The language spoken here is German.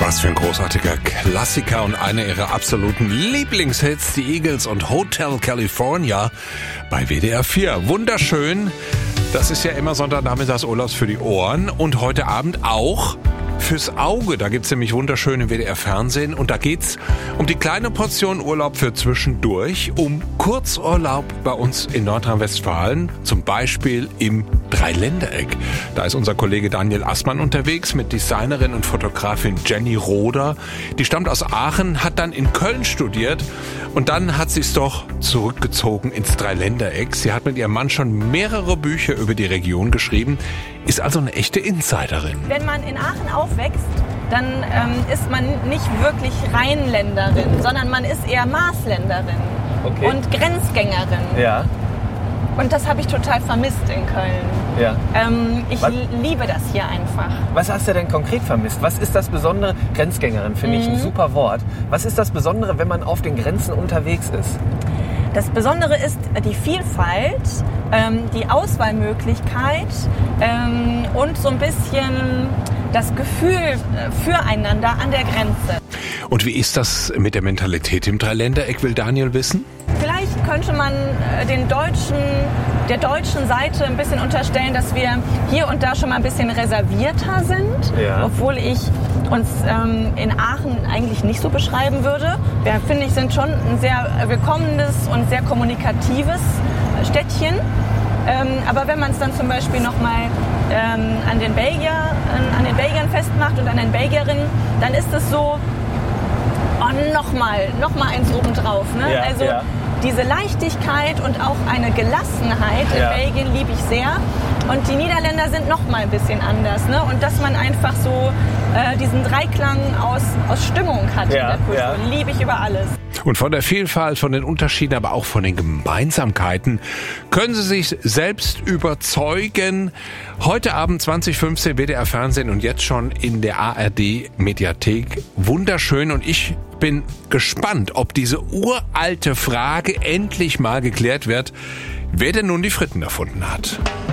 Was für ein großartiger Klassiker und einer ihrer absoluten Lieblingshits, die Eagles und Hotel California bei WDR 4. Wunderschön. Das ist ja immer Sonntagnachmittags Urlaubs für die Ohren und heute Abend auch fürs Auge. Da gibt's nämlich wunderschön im WDR Fernsehen und da geht's um die kleine Portion Urlaub für zwischendurch, um Kurzurlaub bei uns in Nordrhein-Westfalen, zum Beispiel im Dreiländereck. Da ist unser Kollege Daniel Assmann unterwegs mit Designerin und Fotografin Jenny Roder. Die stammt aus Aachen, hat dann in Köln studiert und dann hat sie es doch zurückgezogen ins Dreiländereck. Sie hat mit ihrem Mann schon mehrere Bücher über die Region geschrieben, ist also eine echte Insiderin. Wenn man in Aachen aufwächst, dann ist man nicht wirklich Rheinländerin, sondern man ist eher Marsländerin und Grenzgängerin. Ja. Und das habe ich total vermisst in Köln. Ja. Ich liebe das hier einfach. Was hast du denn konkret vermisst? Was ist das Besondere? Grenzgängerin finde ich ein super Wort. Was ist das Besondere, wenn man auf den Grenzen unterwegs ist? Das Besondere ist die Vielfalt, die Auswahlmöglichkeit und so ein bisschen das Gefühl füreinander an der Grenze. Und wie ist das mit der Mentalität im Dreiländereck, will Daniel wissen? Vielleicht könnte man der deutschen Seite ein bisschen unterstellen, dass wir hier und da schon mal ein bisschen reservierter sind, obwohl ich uns in Aachen eigentlich nicht so beschreiben würde. Wir, finde ich, sind schon ein sehr willkommenes und sehr kommunikatives Städtchen. Aber wenn man es dann zum Beispiel nochmal an den Belgiern festmacht und an den Belgierinnen, dann ist es so, noch mal eins obendrauf. Ne? Ja, diese Leichtigkeit und auch eine Gelassenheit in Belgien liebe ich sehr. Und die Niederländer sind noch mal ein bisschen anders. Ne? Und dass man einfach so diesen Dreiklang aus Stimmung hat in der Kultur, liebe ich über alles. Und von der Vielfalt, von den Unterschieden, aber auch von den Gemeinsamkeiten können Sie sich selbst überzeugen. Heute Abend 20:15 WDR Fernsehen und jetzt schon in der ARD Mediathek. Wunderschön und ich bin gespannt, ob diese uralte Frage endlich mal geklärt wird, wer denn nun die Fritten erfunden hat.